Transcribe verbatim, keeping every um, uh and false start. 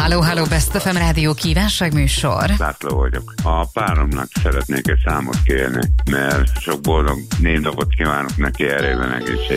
Halló, halló, Best ef em rádió kívánságműsor. László vagyok. A páromnak szeretnék egy számot kérni, mert sok boldog névnapot kívánok neki, erőben egészségben.